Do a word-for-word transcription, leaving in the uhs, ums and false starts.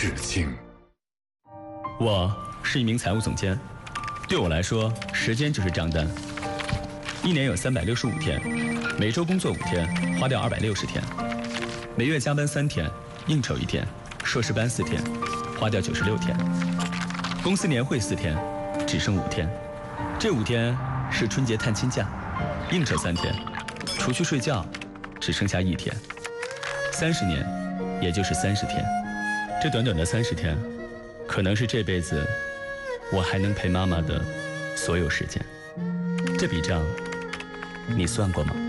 致敬。 我是一名财务总监，对我来说，时间就是账单。一年有三百六十五天，每周工作五天，花掉二百六十天；每月加班三天，应酬一天，硕士班四天，花掉九十六天；公司年会四天，只剩五天。这五天是春节探亲假，应酬三天，除去睡觉，只剩下一天。三十年，也就是三十天。这短短的三十天，可能是这辈子我还能陪妈妈的所有时间。这笔账你算过吗？